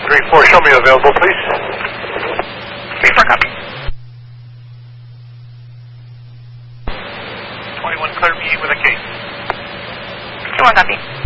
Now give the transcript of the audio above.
3-4, show me available, please. 3-4, copy. 21, clear me with a case. 2-1, copy.